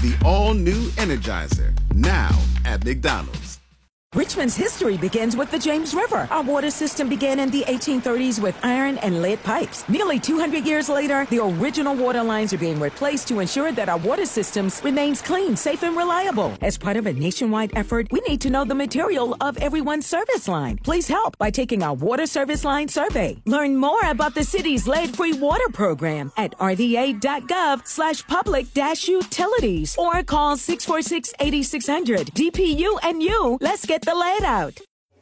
the all-new Energizer, now at McDonald's. Richmond's history begins with the James River. Our water system began in the 1830s with iron and lead pipes. Nearly 200 years later, the original water lines are being replaced to ensure that our water systems remains clean, safe, and reliable. As part of a nationwide effort, we need to know the material of everyone's service line. Please help by taking our water service line survey. Learn more about the city's lead-free water program at rva.gov/public-utilities or call 646-8600. DPU and you, let's get the lead out.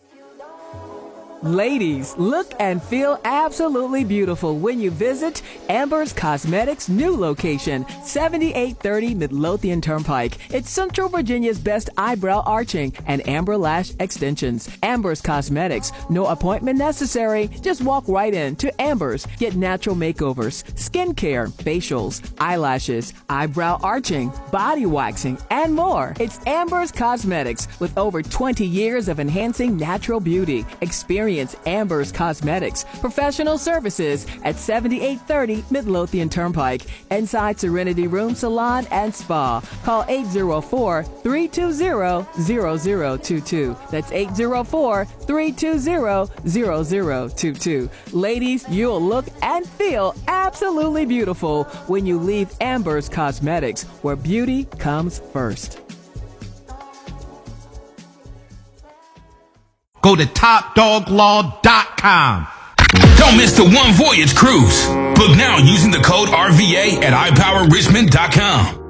Ladies, look and feel absolutely beautiful when you visit Amber's Cosmetics' new location, 7830 Midlothian Turnpike. It's Central Virginia's best eyebrow arching and amber lash extensions. Amber's Cosmetics. No appointment necessary. Just walk right in to Amber's. Get natural makeovers, skincare, facials, eyelashes, eyebrow arching, body waxing, and more. It's Amber's Cosmetics with over 20 years of enhancing natural beauty. Experience Amber's Cosmetics. Professional services at 7830 Midlothian Turnpike. Inside Serenity Room Salon and Spa. Call 804-320-0022. That's 804-320-0022. Ladies, you'll look and feel absolutely beautiful when you leave Amber's Cosmetics, where beauty comes first. Go to TopDogLaw.com. Don't miss the One Voyage cruise. Book now using the code RVA at iPowerRichmond.com.